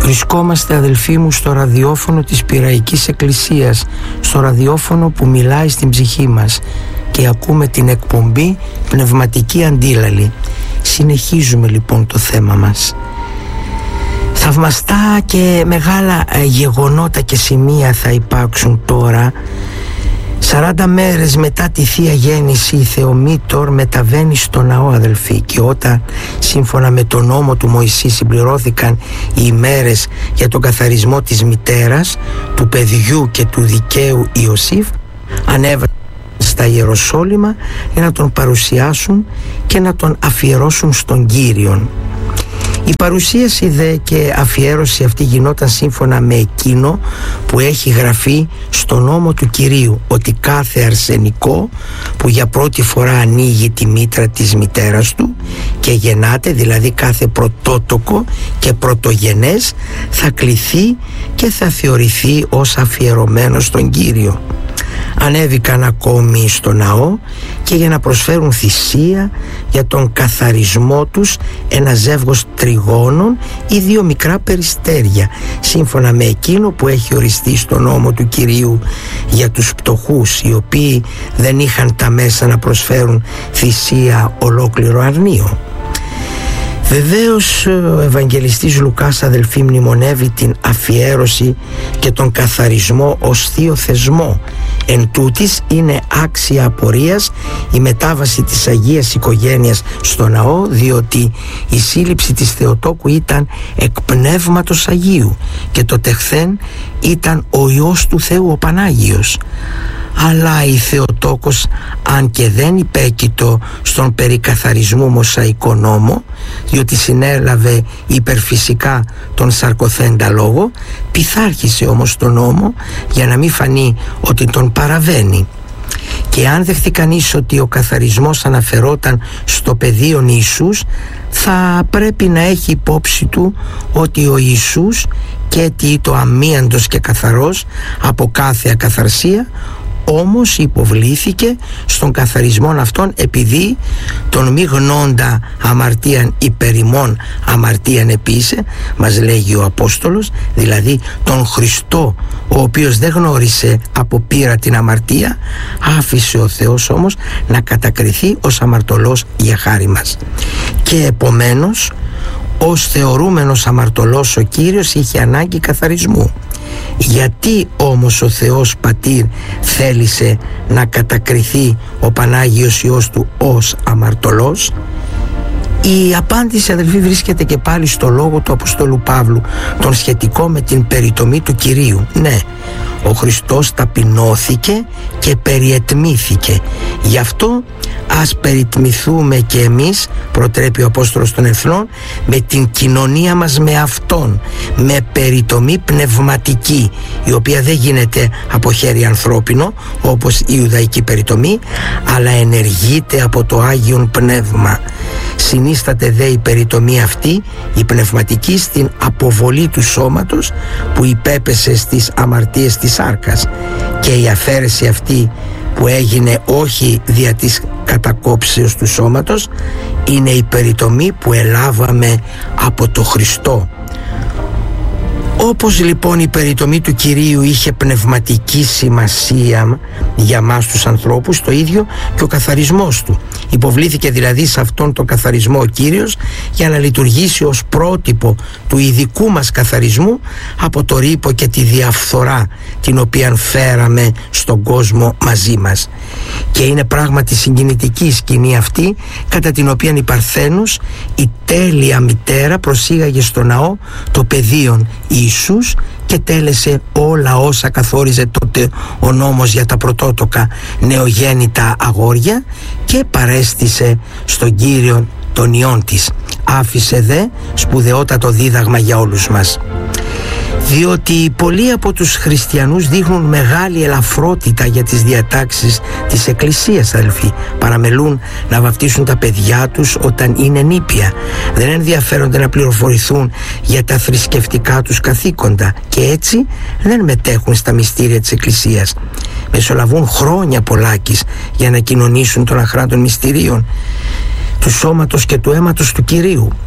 Βρισκόμαστε, αδελφοί μου, στο ραδιόφωνο της Πειραϊκής Εκκλησίας, στο ραδιόφωνο που μιλάει στην ψυχή μας, και ακούμε την εκπομπή Πνευματική Αντίλαλη. Συνεχίζουμε λοιπόν το θέμα μας. Θαυμαστά και μεγάλα γεγονότα και σημεία θα υπάρξουν τώρα. 40 μέρες μετά τη Θεία Γέννηση η Θεομήτωρ μεταβαίνει στο ναό, αδελφοί, και όταν σύμφωνα με τον νόμο του Μωυσή συμπληρώθηκαν οι ημέρες για τον καθαρισμό της μητέρας, του παιδιού και του δικαίου Ιωσήφ, ανέβασαν στα Ιεροσόλυμα για να τον παρουσιάσουν και να τον αφιερώσουν στον Κύριον. Η παρουσίαση δε και αφιέρωση αυτή γινόταν σύμφωνα με εκείνο που έχει γραφεί στο νόμο του Κυρίου, ότι κάθε αρσενικό που για πρώτη φορά ανοίγει τη μήτρα της μητέρας του και γεννάται, δηλαδή κάθε πρωτότοκο και πρωτογενές, θα κληθεί και θα θεωρηθεί ως αφιερωμένο στον Κύριο. Ανέβηκαν ακόμη στο ναό και για να προσφέρουν θυσία για τον καθαρισμό τους ένα ζεύγος τριγώνων ή 2 μικρά περιστέρια, σύμφωνα με εκείνο που έχει οριστεί στο νόμο του Κυρίου για τους πτωχούς, οι οποίοι δεν είχαν τα μέσα να προσφέρουν θυσία ολόκληρο αρνείο. Βεβαίως ο Ευαγγελιστής Λουκάς, αδελφοί, μνημονεύει την αφιέρωση και τον καθαρισμό ως θείο θεσμό. Εν τούτης είναι άξια απορίας η μετάβαση της Αγίας Οικογένειας στο ναό, διότι η σύλληψη της Θεοτόκου ήταν εκ Πνεύματος Αγίου και το τεχθέν ήταν ο Υιός του Θεού, ο Πανάγιος. Αλλά η Θεοτόκος, αν και δεν υπέκειτο στον περικαθαρισμού Μωσαϊκό νόμο, διότι συνέλαβε υπερφυσικά τον σαρκοθέντα λόγο, πειθάρχησε όμως τον νόμο για να μην φανεί ότι τον παραβαίνει. Και αν δεχθεί κανείς ότι ο καθαρισμός αναφερόταν στο παιδίον Ιησούς, θα πρέπει να έχει υπόψη του ότι ο Ιησούς και το αμίαντος και καθαρός από κάθε ακαθαρσία, όμως υποβλήθηκε στον καθαρισμό αυτόν επειδή τον μη γνώντα αμαρτίαν υπερημών αμαρτίαν επίσε, μας λέγει ο Απόστολος, δηλαδή τον Χριστό, ο οποίος δεν γνώρισε από πείρα την αμαρτία, άφησε ο Θεός όμως να κατακριθεί ως αμαρτωλός για χάρη μας. Και επομένως ως θεωρούμενος αμαρτωλός ο Κύριος είχε ανάγκη καθαρισμού. Γιατί όμως ο Θεός Πατήρ θέλησε να κατακριθεί ο Πανάγιος Υιός του ως αμαρτωλός? Η απάντηση, αδελφοί, βρίσκεται και πάλι στο λόγο του Αποστόλου Παύλου, τον σχετικό με την περιτομή του Κυρίου. Ναι, ο Χριστός ταπεινώθηκε και περιετμήθηκε. Γι' αυτό ας περιτμηθούμε και εμείς, προτρέπει ο Απόστολος των Εθνών, με την κοινωνία μας με Αυτόν, με περιτομή πνευματική, η οποία δεν γίνεται από χέρι ανθρώπινο όπως η Ιουδαϊκή περιτομή, αλλά ενεργείται από το Άγιον Πνεύμα. Συνίσταται δε η περιτομή αυτή, η πνευματική, στην αποβολή του σώματος που υπέπεσε στις αμαρτίες της σάρκας, και η αφαίρεση αυτή που έγινε όχι δια της κατακόψεως του σώματος είναι η περιτομή που ελάβαμε από το Χριστό. Όπως λοιπόν η περιτομή του Κυρίου είχε πνευματική σημασία για μας τους ανθρώπους, το ίδιο και ο καθαρισμός του. Υποβλήθηκε δηλαδή σε αυτόν τον καθαρισμό ο Κύριος για να λειτουργήσει ως πρότυπο του ειδικού μας καθαρισμού από το ρύπο και τη διαφθορά την οποία φέραμε στον κόσμο μαζί μας. Και είναι πράγματι συγκινητική η σκηνή αυτή, κατά την οποία η Παρθένος, η τέλεια μητέρα, προσήγαγε στο ναό το παιδίον Ιησούς και τέλεσε όλα όσα καθόριζε τότε ο νόμος για τα πρωτότοκα νεογέννητα αγόρια και παρέστησε στον Κύριο των Υιών της. Άφησε δε σπουδαιότατο δίδαγμα για όλους μας. Διότι πολλοί από τους χριστιανούς δείχνουν μεγάλη ελαφρότητα για τις διατάξεις της Εκκλησίας, αδελφοί. Παραμελούν να βαφτίσουν τα παιδιά τους όταν είναι νήπια. Δεν ενδιαφέρονται να πληροφορηθούν για τα θρησκευτικά τους καθήκοντα και έτσι δεν μετέχουν στα μυστήρια της Εκκλησίας. Μεσολαβούν χρόνια πολλάκις για να κοινωνήσουν των αχράντων μυστηρίων του σώματος και του αίματος του Κυρίου.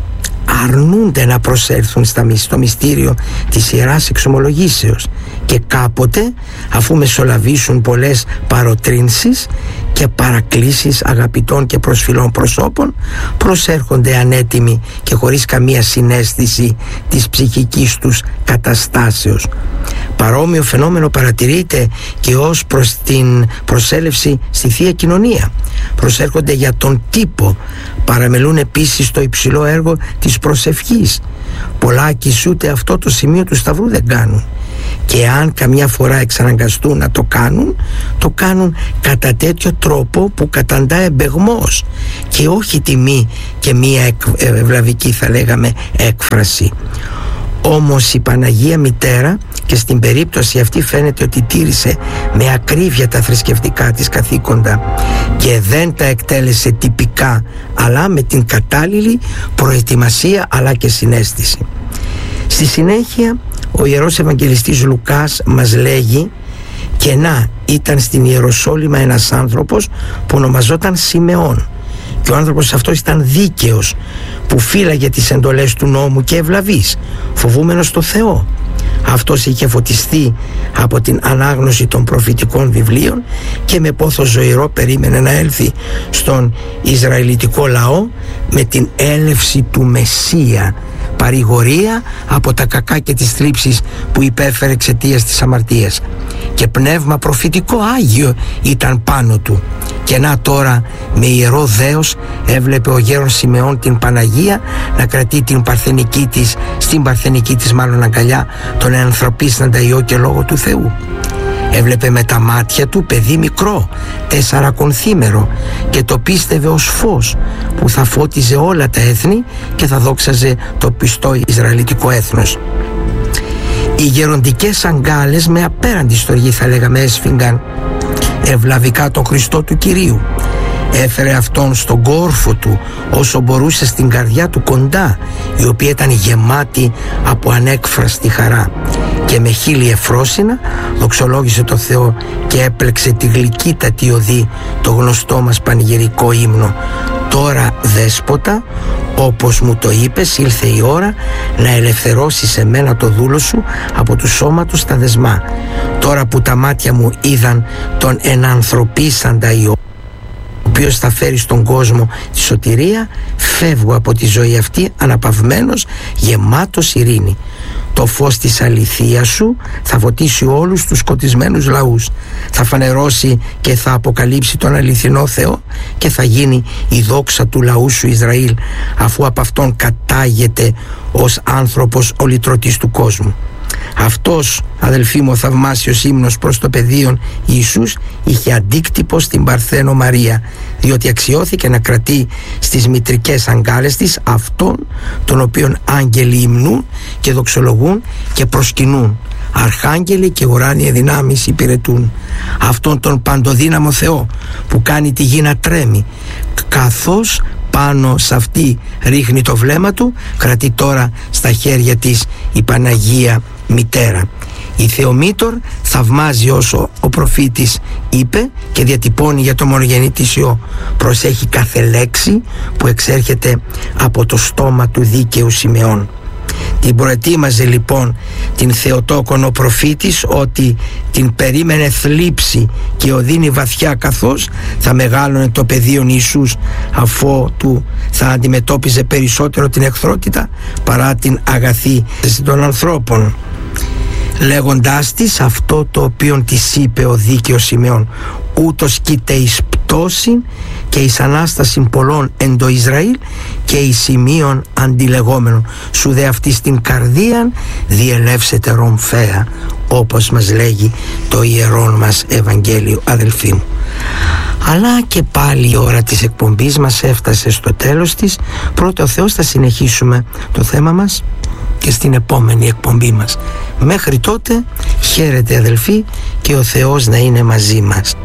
αρνούνται να προσέλθουν στο μυστήριο της Ιεράς Εξομολογήσεως και κάποτε, αφού μεσολαβήσουν πολλές παροτρύνσεις και παρακλήσεις αγαπητών και προσφυλών προσώπων, προσέρχονται ανέτοιμοι και χωρίς καμία συναίσθηση της ψυχικής τους καταστάσεως. Παρόμοιο φαινόμενο παρατηρείται και ως προς την προσέλευση στη Θεία Κοινωνία. Προσέρχονται για τον τύπο, παραμελούν επίσης το υψηλό έργο της προσευχής. Πολλάκις ούτε αυτό το σημείο του Σταυρού δεν κάνουν, και αν καμιά φορά εξαναγκαστούν να το κάνουν κατά τέτοιο τρόπο που καταντά εμπεγμός και όχι τιμή και μία ευλαβική, θα λέγαμε, έκφραση. Όμως η Παναγία Μητέρα, και στην περίπτωση αυτή φαίνεται ότι τήρησε με ακρίβεια τα θρησκευτικά της καθήκοντα και δεν τα εκτέλεσε τυπικά, αλλά με την κατάλληλη προετοιμασία αλλά και συναίσθηση. Στη συνέχεια ο Ιερός Ευαγγελιστής Λουκάς μας λέγει: «Και να, ήταν στην Ιεροσόλυμα ένας άνθρωπος που ονομαζόταν Σιμεών, και ο άνθρωπος αυτός ήταν δίκαιος, που φύλαγε τις εντολές του νόμου και ευλαβής, φοβούμενος το Θεό. Αυτός είχε φωτιστεί από την ανάγνωση των προφητικών βιβλίων και με πόθο ζωηρό περίμενε να έλθει στον Ισραηλιτικό λαό με την έλευση του Μεσσία, παρηγορία από τα κακά και τις θλίψεις που υπέφερε εξαιτίας της αμαρτίας, και πνεύμα προφητικό Άγιο ήταν πάνω του. Και να τώρα με ιερό δέος έβλεπε ο γέρος Σιμεών την Παναγία να κρατεί την παρθενική της, στην παρθενική της μάλλον αγκαλιά, τον ενανθρωπίσαντα Υιό και Λόγο του Θεού. Έβλεπε με τα μάτια του παιδί μικρό, 4 και το πίστευε ως φως που θα φώτιζε όλα τα έθνη και θα δόξαζε το πιστό Ισραηλιτικό έθνος. Οι γεροντικές αγκάλες με απέραντη στοργή, θα λέγαμε, έσφιγγαν ευλαβικά τον Χριστό του Κυρίου. Έφερε αυτόν στον κόρφο του όσο μπορούσε στην καρδιά του κοντά, η οποία ήταν γεμάτη από ανέκφραστη χαρά, και με χείλη εφρόσινα δοξολόγησε το Θεό και έπλεξε τη γλυκύτατη οδή, το γνωστό μας πανηγυρικό ύμνο: «Τώρα, Δέσποτα, όπως μου το είπες, ήλθε η ώρα να ελευθερώσεις εμένα το δούλο σου από του σώματος τα δεσμά. Τώρα που τα μάτια μου είδαν τον ενανθρωπίσαντα Υιό, ο οποίος θα φέρει στον κόσμο τη σωτηρία, φεύγω από τη ζωή αυτή αναπαυμένος, γεμάτος ειρήνη. Το φως της αληθείας σου θα φωτίσει όλους τους σκοτισμένους λαούς, θα φανερώσει και θα αποκαλύψει τον αληθινό Θεό και θα γίνει η δόξα του λαού σου Ισραήλ, αφού από αυτόν κατάγεται ως άνθρωπος ο λυτρωτής του κόσμου». Αυτός, αδελφοί μου, ο θαυμάσιος ύμνος προς το παιδίον Ιησούς είχε αντίκτυπο στην Παρθένο Μαρία, διότι αξιώθηκε να κρατεί στις μητρικές αγκάλες της αυτόν τον οποίον άγγελοι υμνούν και δοξολογούν και προσκυνούν, αρχάγγελοι και ουράνιοι δυνάμεις υπηρετούν, αυτόν τον παντοδύναμο Θεό που κάνει τη γη να τρέμει, καθώς πάνω σε αυτή ρίχνει το βλέμμα του, κρατεί τώρα στα χέρια της η Παναγία Μητέρα. Η Θεομήτωρ θαυμάζει όσο ο προφήτης είπε και διατυπώνει για το μονογενή της Υιό. Προσέχει κάθε λέξη που εξέρχεται από το στόμα του δίκαιου Σιμεών. Την προετοίμαζε λοιπόν την Θεοτόκον ο προφήτης ότι την περίμενε θλίψη και οδύνη βαθιά, καθώς θα μεγάλωνε το παιδίον Ιησούς, αφού του θα αντιμετώπιζε περισσότερο την εχθρότητα παρά την αγαθή των ανθρώπων, λέγοντάς της αυτό το οποίο της είπε ο δίκαιος Σιμεών: «Ούτως κοίται εις πτώσιν και εις ανάστασιν πολλών εν το Ισραήλ και εις σημείων αντιλεγόμενων, σου δε αυτή στην καρδίαν διελεύσετε ρομφαία», όπως μας λέγει το ιερόν μας Ευαγγέλιο, αδελφοί μου. Αλλά και πάλι η ώρα της εκπομπής μας έφτασε στο τέλος της. Πρώτα ο Θεός θα συνεχίσουμε το θέμα μας και στην επόμενη εκπομπή μας. Μέχρι τότε, χαίρετε αδελφοί, και ο Θεός να είναι μαζί μας.